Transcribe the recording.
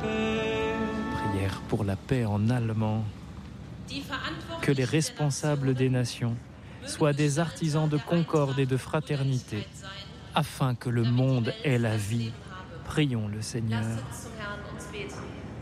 Prière pour la paix en allemand. Que les responsables des nations soient des artisans de concorde et de fraternité, afin que le monde ait la vie. Prions le Seigneur.